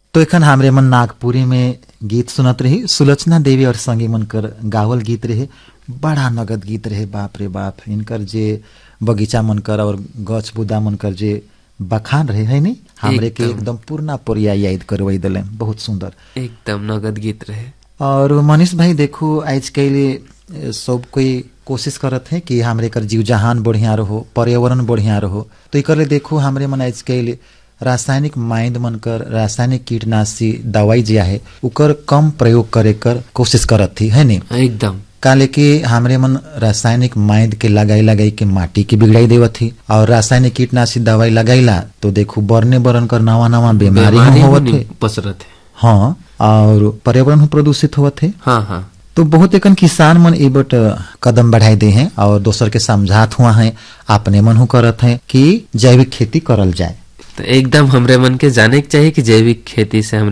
तो एखन हमरे मन नागपुरी में गीत सुनत रही। सुलोचना देवी और संगी मनकर गावल गीत रहे, बड़ा नगद गीत रहे। बाप रे बाप, इनकर जे बगीचा मनकर और गछ बुदा मनकर जे बखान रहे है नी, हमरे के एकदम पूर्णा पोरिया याद करवाई दिले। बहुत सुंदर एकदम नगद गीत रहे। और मनीष भाई देखो, आज के सब कोई कोशिश करत है कि हमरे कर जीव जहान बढ़िया रहो, पर्यावरण बढ़िया रहो। तो इकर देखो हमरे मन आज के रासायनिक माइंड मनकर रासायनिक कीटनाशी दवाई जो है उकर कम प्रयोग करे कर कोशिश करत थी है नी। एकदम काले के हमरे मन रासायनिक माइंड के लगाई के माटी के बिगड़ाई देवत थी, और रासायनिक कीटनाशी दवाई लगाईला तो देखो बरने बरन कर नवा बीमारी होवत है, पसरत है। हाँ, और पर्यावरण प्रदूषित होवत है। हाँ हाँ, तो बहुत एकन किसान मन ए बट कदम बढ़ाई दे हैं और दोसर के समझात हुआ है, अपने मन हो करत है कि जैविक खेती करल जाए। तो एकदम हमरे मन के जाने के चाहिए कि जैविक खेती से हम